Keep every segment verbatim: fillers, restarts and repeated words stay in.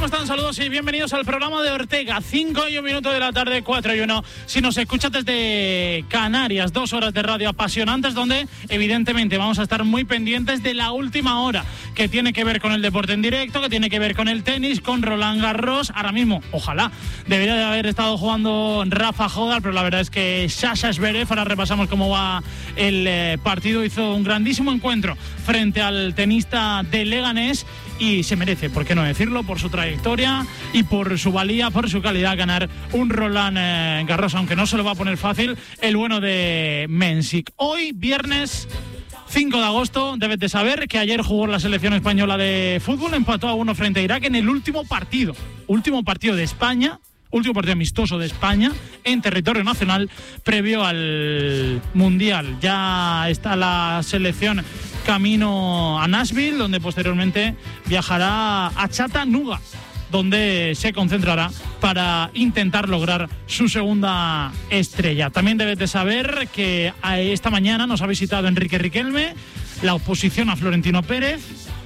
¿Cómo están? Saludos y bienvenidos al programa de Ortega. cinco y un minuto de la tarde, cuatro y uno. Si nos escuchas desde Canarias, dos horas de radio apasionantes donde evidentemente vamos a estar muy pendientes de la última hora, que tiene que ver con el deporte en directo, que tiene que ver con el tenis, con Roland Garros. Ahora mismo, ojalá, debería de haber estado jugando Rafa Nadal, pero la verdad es que Sasha Zverev, ahora repasamos cómo va el eh, partido, hizo un grandísimo encuentro frente al tenista de Leganés y se merece, por qué no decirlo, por su trayectoria y por su valía, por su calidad, ganar un Roland eh, Garros, aunque no se lo va a poner fácil el bueno de Mensik. Hoy, viernes cinco de agosto, debes de saber que ayer jugó la selección española de fútbol, empató a uno frente a Irak en el último partido, último partido de España, último partido amistoso de España en territorio nacional previo al Mundial. Ya está la selección camino a Nashville, donde posteriormente viajará a Chattanooga, donde se concentrará para intentar lograr su segunda estrella. También debes de saber que esta mañana nos ha visitado Enrique Riquelme, la oposición a Florentino Pérez,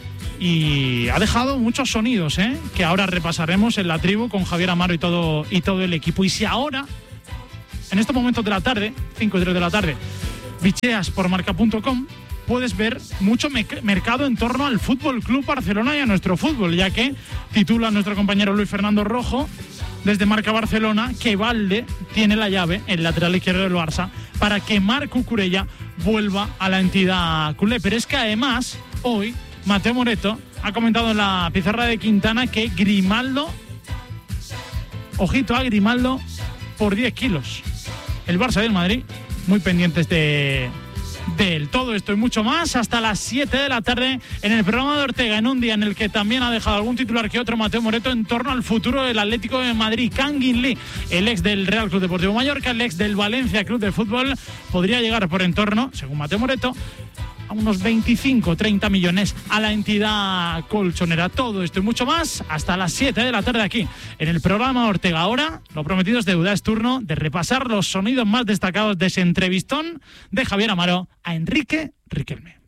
y ha dejado muchos sonidos, ¿eh? que ahora repasaremos en la tribu con Javier Amaro y todo, y todo el equipo. Y si ahora, en estos momentos de la tarde, cinco y tres de la tarde, bicheas por marca punto com, puedes ver mucho me- mercado en torno al Fútbol Club Barcelona y a nuestro fútbol, ya que titula nuestro compañero Luis Fernando Rojo desde Marca Barcelona que Valde tiene la llave, el lateral izquierdo del Barça, para que Marc Cucurella vuelva a la entidad culé. Pero es que además, hoy Mateo Moreto ha comentado en la pizarra de Quintana que Grimaldo, ojito a Grimaldo, por diez kilos. El Barça del Madrid, muy pendientes de, de él. Todo esto y mucho más hasta las siete de la tarde en el programa de Ortega, en un día en el que también ha dejado algún titular que otro Mateo Moreto en torno al futuro del Atlético de Madrid. Kangin Lee, el ex del Real Club Deportivo Mallorca, el ex del Valencia Club de Fútbol, podría llegar por en torno, según Mateo Moreto, a unos veinticinco treinta millones a la entidad colchonera. Todo esto y mucho más hasta las siete de la tarde aquí en el programa Ortega. Ahora, lo prometido es deuda, es turno de repasar los sonidos más destacados de ese entrevistón de Javier Amaro a Enrique Riquelme.